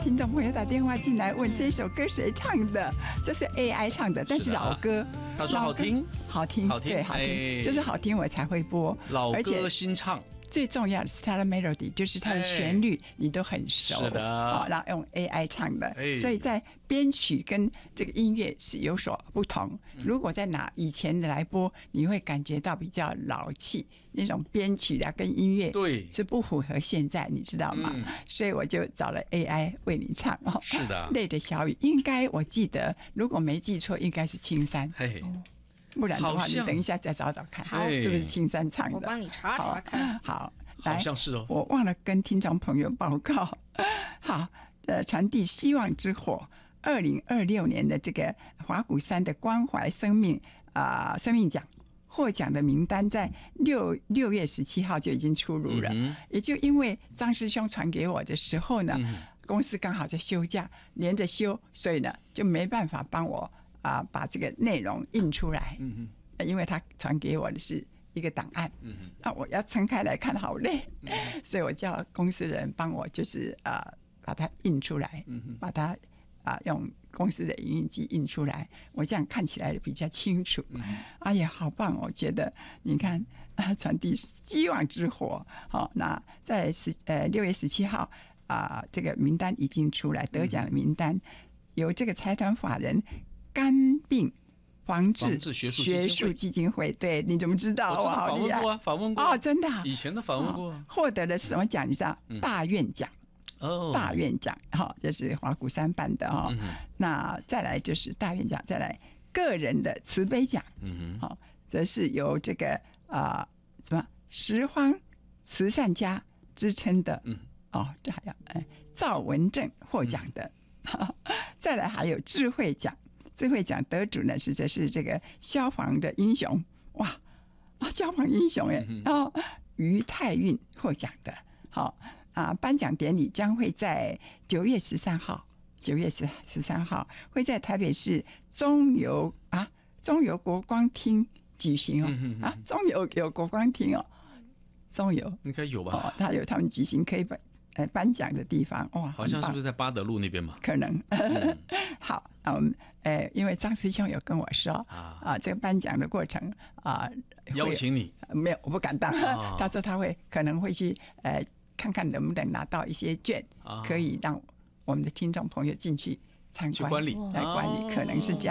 听众朋友打电话进来问这首歌谁唱的，这是 AI 唱的，但是老歌。 他说好听， 好听，对，好听，就是好听我才会播。 老歌新唱。 最重要的是它的 melody， 就是它的旋律，你都很熟。 是的， 然后用 AI 唱的，所以在编曲跟这个音乐是有所不同。如果在拿以前的来播，你会感觉到比较老气，那种编曲啊跟音乐对是不符合现在，你知道吗？所以我就找了 AI 为你唱哦。 是的， 泪的小雨，应该我记得，如果没记错，应该是青山。不然的话，你等一下再找找看，是不是青山唱的？ 我帮你查查看。 好， 好像是哦。 我忘了跟听众朋友报告。好，传递希望之火。2026年的这个华鼓山的关怀生命生命奖获奖的名单在6月17号就已经出炉了。也就因为张师兄传给我的时候呢，公司刚好在休假，连着休，所以呢就没办法帮我。把这个内容印出来，因为他传给我的是一个档案，那我要撑开来看好累，所以我叫公司的人帮我，就是把它印出来，把它用公司的影印机印出来，我这样看起来比较清楚。哎呀，好棒！我觉得你看，传递希望之火。好，那在6月17号这个名单已经出来，得奖的名单由这个财团法人。肝病防治学术基金会，对，你怎么知道？ 我好厉害！访问过哦，真的， 以前的访问过， 获得了什么奖？你知道？大院奖哦，大院奖，这是华鼓山办的哦。那再来就是大院奖，再来个人的慈悲奖，则是由这个什么拾荒慈善家之称的，这还要赵文正获奖的，再来还有智慧奖。智慧奖得主呢是这个消防的英雄，哇，消防英雄哎，然后于泰运获奖的，好颁奖典礼将会在9月13号会在台北市中油国光厅举行哦，中油有国光厅哦，中油应该有吧？ 他们举行可以颁奖的地方，哇， 好像是不是在八德路那边嘛？ 可能。好，因为张师兄有跟我说这个颁奖的过程邀请你， 没有，我不敢当。他说他可能会去看看能不能拿到一些券，可以让我们的听众朋友进去参观，来管理，可能是这样。